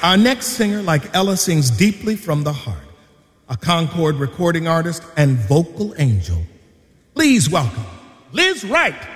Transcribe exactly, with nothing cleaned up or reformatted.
Our next singer, like Ella, sings deeply from the heart. A Concord recording artist and vocal angel. Please welcome Liz Wright.